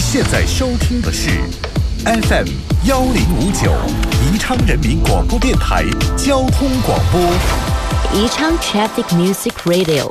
现在收听的是 FM 1059宜昌人民广播电台交通广播， 宜昌 Traffic Music Radio。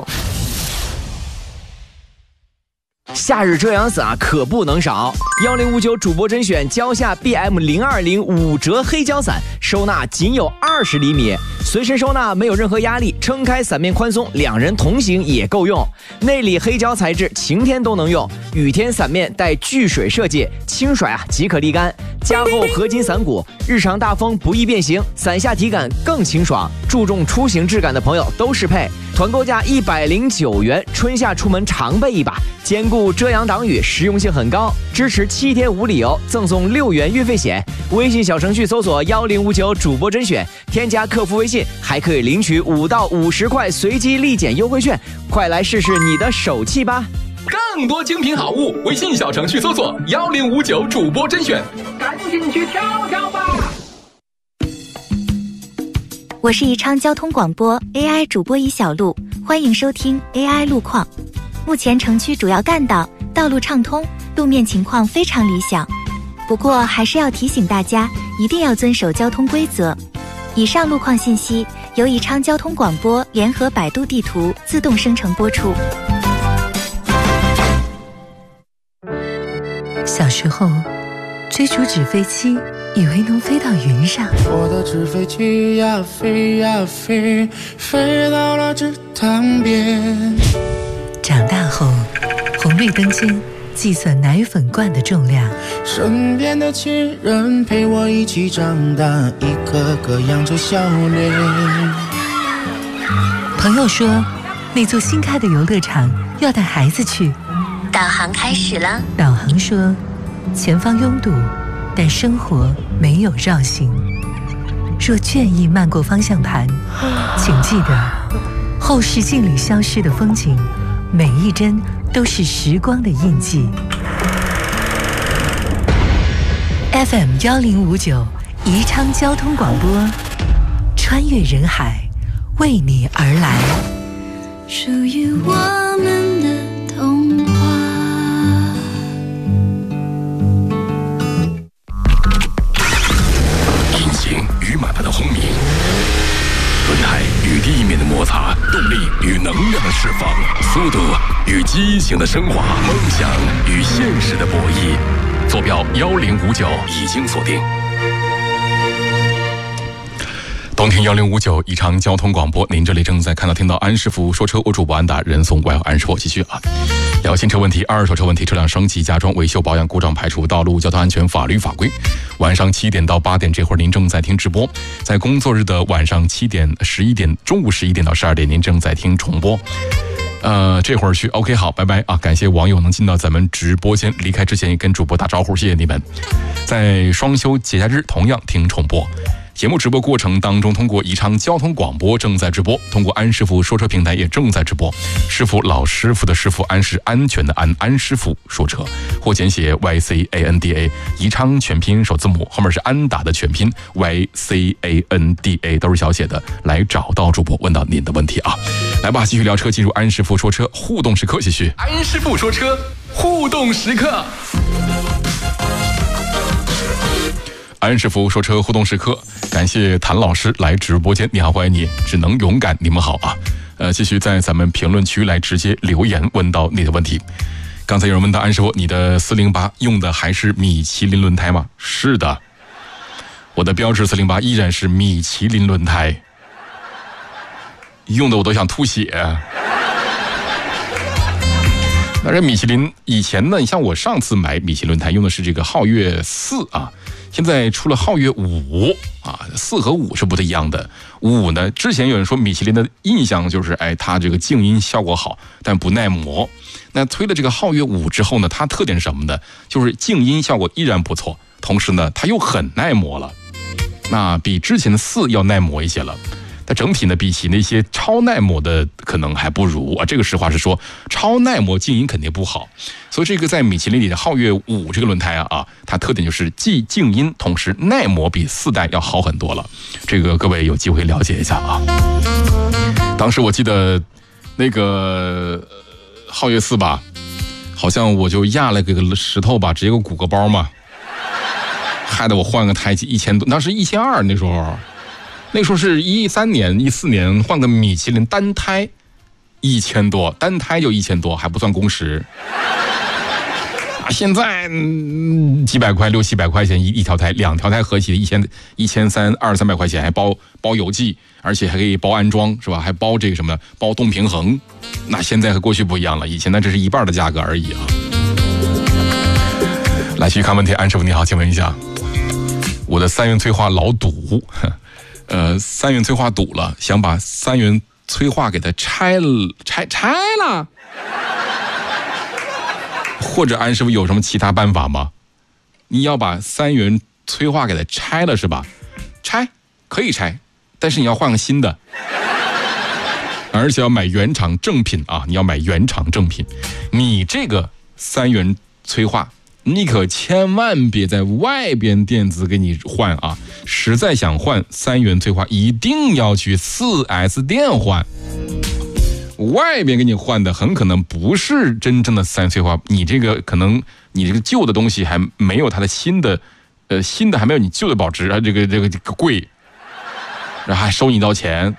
夏日遮阳伞可不能少，1059主播甄选蕉下 BM020 5折黑胶伞，收纳仅有20厘米，随身收纳没有任何压力，撑开伞面宽松，两人同行也够用。内里黑胶材质，晴天都能用，雨天伞面带聚水设计，轻甩即可沥干。加厚合金伞骨，日常大风不易变形，伞下体感更清爽。注重出行质感的朋友都适配。团购价109元，春夏出门常备一把，兼顾遮阳挡雨，实用性很高。支持7天无理由，赠送6元运费险。微信小程序搜索1059主播甄选，添加客服微信，还可以领取5到50块随机立减优惠券。快来试试你的手气吧！ 更多精品好物，微信小程序搜索1059主播甄选，赶紧去挑挑吧！ 我是宜昌交通广播 AI 主播乙小璐，欢迎收听 AI 路况。目前城区主要干道道路畅通，路面情况非常理想。不过还是要提醒大家，一定要遵守交通规则。以上路况信息由宜昌交通广播联合百度地图自动生成播出。 小时候追逐纸飞机，以为能飞到云上， 我的纸飞机呀飞呀飞，飞到了池塘边。 长大后红绿灯间计算奶粉罐的重量， 身边的亲人陪我一起长大，一个个扬着笑脸。 朋友说那座新开的游乐场要带孩子去， 导航开始了。 导航说前方拥堵，但生活没有绕行。若倦意漫过方向盘，请记得后视镜里消失的风景，每一帧都是时光的印记。FM 1059宜昌交通广播，穿越人海，为你而来， 属于我们的童话。 引擎与马达的轰鸣，轮胎与地面的摩擦，动力与能量的释放，速度与激情的升华，梦想与现实的博弈。坐标1059已经锁定。冬天1059宜昌交通广播，您这里正在听到安师傅说车，我主播安达，人送外号安师傅。继续聊新车问题、二手车问题、车辆升级、加装、维修保养、故障排除、道路交通安全、法律法规。晚上7点到8点，这会儿您正在听直播；在工作日的晚上7点、11点、中午11点到12点，您正在听重播。这会儿去 OK 好，拜拜啊！感谢网友能进到咱们直播间，离开之前也跟主播打招呼，谢谢你们。在双休节假日同样听重播。节目直播过程当中，通过宜昌交通广播正在直播，通过安师傅说车平台也正在直播。师傅老师傅的师傅，安是安全的安，安师傅说车，或简写 YCANDA， 宜昌全拼首字母后面是安达的全拼 YCANDA， 都是小写的，来找到主播，问到您的问题啊。来吧，继续聊车，进入安师傅说车互动时刻，继续安师傅说车互动时刻。安师傅说车互动时刻，感谢谭老师来直播间，你好，欢迎你，只能勇敢，你们好啊！继续在咱们评论区来直接留言问到你的问题。刚才有人问到安师傅，你的408用的还是米其林轮胎吗？是的，我的标致408依然是米其林轮胎，用的我都想吐血。那这米其林以前呢，你像我上次买米其林轮胎用的是这个皓月4啊。现在出了皓月5啊，4和5是不太一样的。5呢，之前有人说米其林的印象就是它这个静音效果好，但不耐磨。那推了这个皓月5之后呢，它特点是什么呢？就是静音效果依然不错，同时呢，它又很耐磨了。那比之前的4要耐磨一些了。但整体呢，比起那些超耐磨的可能还不如啊。这个实话是说，超耐磨静音肯定不好。所以这个在米其林里的皓月5这个轮胎啊，它特点就是既静音，同时耐磨比4代要好很多了。这个各位有机会了解一下啊。当时我记得那个皓月4吧， 好像我就压了个石头吧，直接给我鼓个包嘛，害得我换个胎1000多，当时1200那时候是13年、14年换个米其林单胎1000多，单胎就1000多，还不算工时。现在几百块，600-700块钱一条胎，2条胎合起的1300-200-300块钱，还包邮寄，而且还可以包安装，是吧？还包这个什么，包动平衡。那现在和过去不一样了，以前那只是一半的价格而已啊。来，继续看问题，安师傅你好，请问一下，我的3元催化老堵，3元催化堵了，想把3元催化给它拆了。或者安师傅有什么其他办法吗？你要把3元催化给它拆了是吧？拆可以拆，但是你要换个新的，而且要买原厂正品啊！你要买原厂正品。你这个3元催化，你可千万别在外边店子给你换啊！实在想换3元催化，一定要去4S 店换。外边给你换的很可能不是真正的3元催化，你这个可能你这个旧的东西还没有它的新的还没有你旧的保值啊，这个贵，然后还收你一刀钱。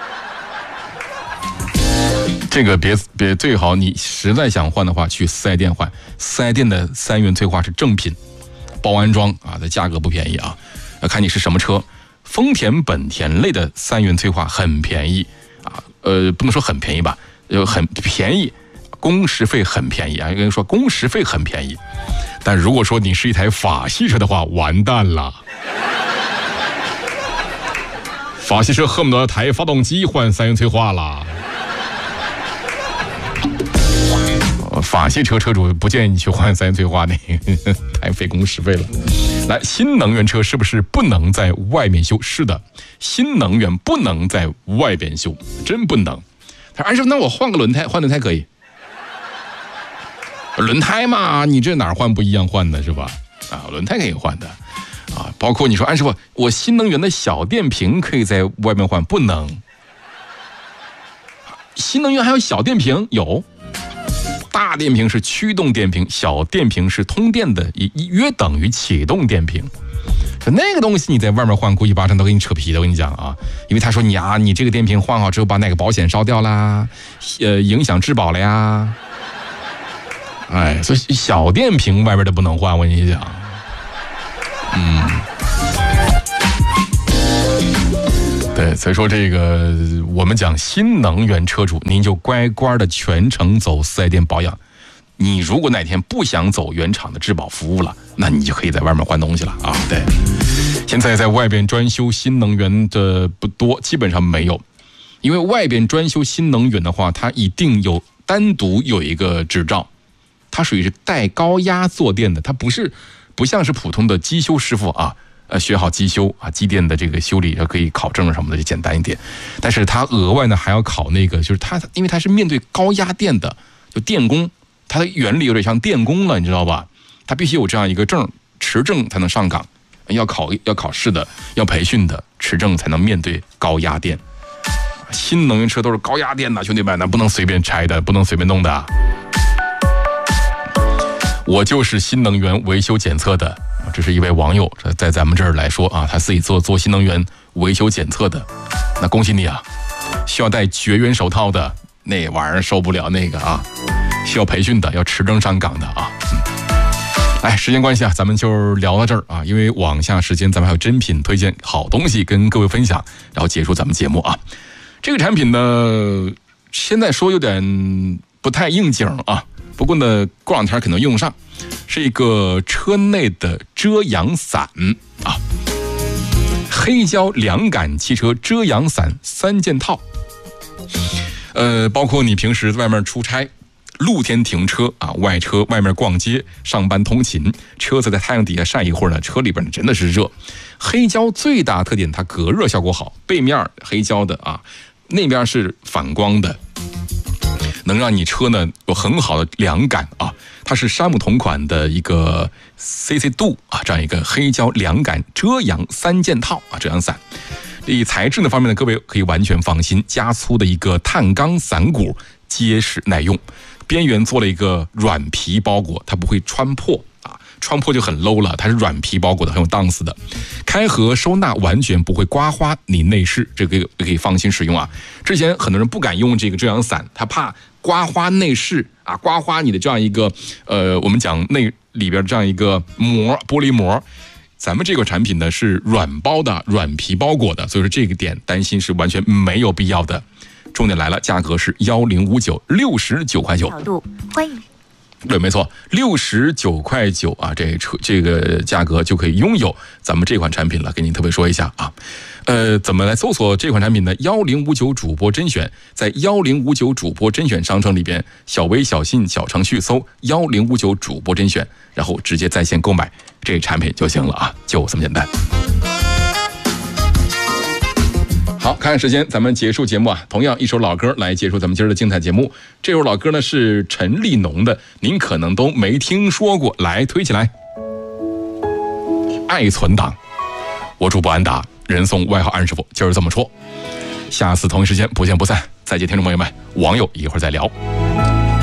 这个别最好你实在想换的话，去4S店换，4S店的3元催化是正品，包安装啊，的价格不便宜啊，要看你是什么车。丰田、本田类的3元催化很便宜啊。不能说很便宜吧，很便宜，工时费很便宜啊。应该说工时费很便宜，但如果说你是一台法系车的话，完蛋了。法系车恨不得抬发动机换3元催化了。法系车车主不建议你去换3元催化，那个太费工时费了。来，新能源车是不是不能在外面修？是的，新能源不能在外边修，真不能。他说：“安师傅，那我换个轮胎，换轮胎可以？轮胎嘛，你这哪儿换不一样换的是吧？啊，轮胎可以换的啊。包括你说安师傅，我新能源的小电瓶可以在外面换，不能。新能源还有小电瓶有。”大电瓶是驱动电瓶，小电瓶是通电的，约等于启动电瓶。那个东西你在外面换，估计巴掌都给你扯皮的。我跟你讲啊，因为他说你这个电瓶换好之后，把哪个保险烧掉啦，影响质保了呀。哎，所以小电瓶外边的不能换，我跟你讲。对，所以说这个我们讲新能源车主，您就乖乖的全程走4S店保养。你如果哪天不想走原厂的质保服务了，那你就可以在外面换东西了啊。对，现在在外边专修新能源的不多，基本上没有，因为外边专修新能源的话，它一定单独有一个执照，它属于是带高压坐垫的，它不像是普通的机修师傅啊。学好机修啊，机电的这个修理可以考证什么的，就简单一点。但是它额外呢还要考那个，就是因为它是面对高压电的，就电工，它的原理有点像电工了，你知道吧？它必须有这样一个证，持证才能上岗，要考试的，要培训的，持证才能面对高压电。新能源车都是高压电的，兄弟们，那不能随便拆的，不能随便弄的。我就是新能源维修检测的。这是一位网友在咱们这儿来说啊，他自己做新能源维修检测的，那恭喜你啊！需要戴绝缘手套的那玩意儿受不了那个啊，需要培训的，要持证上岗的啊。来，时间关系啊，咱们就聊到这儿啊，因为往下时间咱们还有真品推荐好东西跟各位分享，然后结束咱们节目啊。这个产品呢，现在说有点不太应景啊，不过呢，过两天可能用上。是一个车内的遮阳伞啊，黑胶凉感汽车遮阳伞3件套。包括你平时在外面出差、露天停车啊、外面逛街、上班通勤，车子在太阳底下晒一会儿呢，车里边真的是热。黑胶最大特点，它隔热效果好，背面黑胶的啊，那边是反光的。能让你车呢有很好的凉感啊，它是山姆同款的一个 CC 度啊，这样一个黑胶凉感遮阳3件套啊，遮阳伞。以材质的方面呢，各位可以完全放心，加粗的一个碳钢伞骨，结实耐用。 边缘做了一个软皮包裹，它不会穿破啊，穿破就很 low 了，它是软皮包裹的，很有档次的。开合收纳完全不会刮花你内饰，这个可以放心使用啊。之前很多人不敢用这个遮阳伞，他怕刮花内饰啊，刮花你的这样一个我们讲内里边这样一个膜，玻璃膜。咱们这个产品呢是软包的，软皮包裹的，所以说这个点担心是完全没有必要的。重点来了，价格是1059，69块9。 欢迎。 对，没错，69块9啊，这个价格就可以拥有咱们这款产品了。给您特别说一下啊，怎么来搜索这款产品呢？1059主播甄选，在1059主播甄选商城里边，小微小信小程序搜1059主播甄选，然后直接在线购买这个产品就行了啊，就这么简单。好，看看时间，咱们结束节目啊。同样一首老歌来结束咱们今儿的精彩节目。这首老歌呢是陈立农的，您可能都没听说过，来推起来。爱存档，我主播安达，人送外号安师傅，就是这么说。下次同一时间不见不散，再见，听众朋友们，网友一会儿再聊。